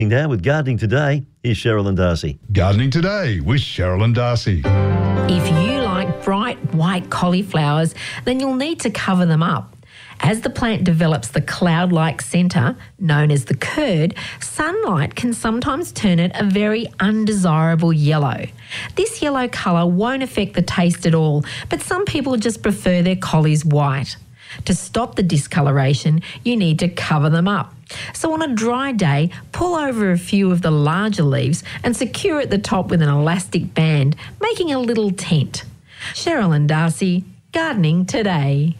Now with Gardening Today, here's Cheryl and Darcy. Gardening Today with Cheryl and Darcy. If you like bright white cauliflowers, then you'll need to cover them up. As the plant develops the cloud-like centre, known as the curd, sunlight can sometimes turn it a very undesirable yellow. This yellow colour won't affect the taste at all, but some people just prefer their collies white. To stop the discoloration, you need to cover them up. So on a dry day, pull over a few of the larger leaves and secure at the top with an elastic band, making a little tent. Cheryl and Darcy, Gardening Today.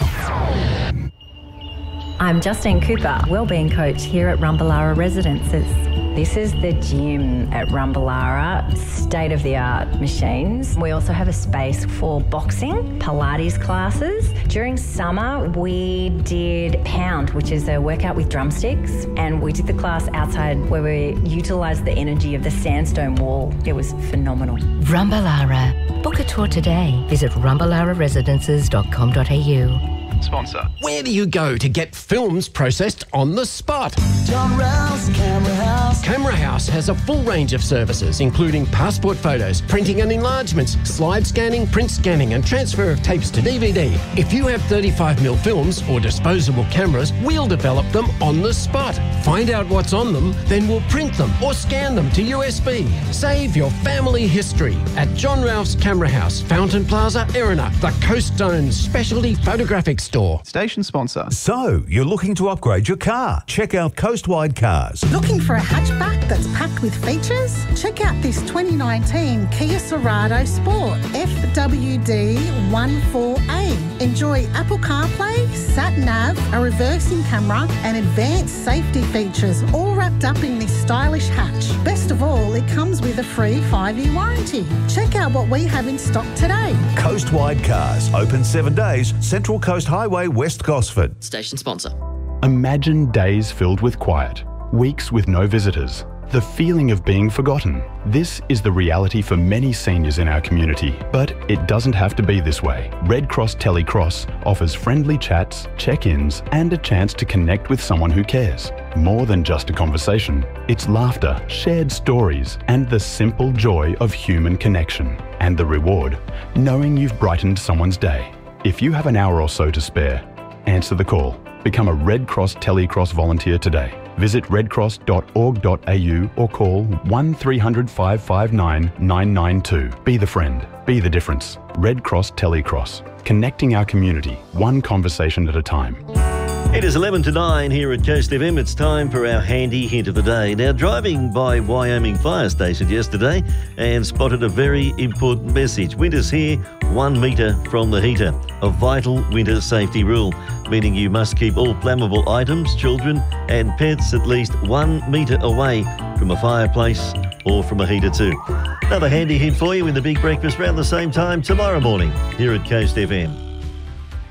I'm Justine Cooper, Wellbeing Coach here at Rumballara Residences. This is the gym at Rumballara, state-of-the-art machines. We also have a space for boxing, Pilates classes. During summer, we did Pound, which is a workout with drumsticks, and we did the class outside where we utilised the energy of the sandstone wall. It was phenomenal. Rumballara. Book a tour today. Visit rumballararesidences.com.au. Sponsor. Where do you go to get films processed on the spot? John Rouse Camera House. Camera House has a full range of services, including passport photos, printing and enlargements, slide scanning, print scanning and transfer of tapes to DVD. If you have 35mm films or disposable cameras, we'll develop them on the spot. Find out what's on them, then we'll print them or scan them to USB. Save your family history at John Ralph's Camera House, Fountain Plaza, Erina, the Coast Zone's specialty photographic store. Station sponsor. So, you're looking to upgrade your car? Check out Coastwide Cars. Looking for a hatchback that's packed with features? Check out this 2019 Kia Sorado Sport FWD-14A. Enjoy Apple CarPlay, sat-nav, a reversing camera and advanced safety features all wrapped up in this stylish hatch. Best of all, it comes with a free 5-year warranty. Check out what we have in stock today. Coastwide Cars. Open 7 days. Central Coast Highway, West Gosford. Station sponsor. Imagine days filled with quiet, weeks with no visitors, the feeling of being forgotten. This is the reality for many seniors in our community, but it doesn't have to be this way. Red Cross Telecross offers friendly chats, check-ins, and a chance to connect with someone who cares. More than just a conversation, it's laughter, shared stories, and the simple joy of human connection. And the reward, knowing you've brightened someone's day. If you have an hour or so to spare, answer the call. Become a Red Cross Telecross volunteer today. Visit redcross.org.au or call 1300 559 992. Be the friend. Be the difference. Red Cross Telecross. Connecting our community, one conversation at a time. It is 11 to 9 here at Coast FM. It's time for our handy hint of the day. Now, driving by Wyoming Fire Station yesterday and spotted a very important message. Winter's here, 1 metre from the heater. A vital winter safety rule, meaning you must keep all flammable items, children and pets at least 1 metre away from a fireplace or from a heater too. Another handy hint for you in the Big Breakfast around the same time tomorrow morning here at Coast FM.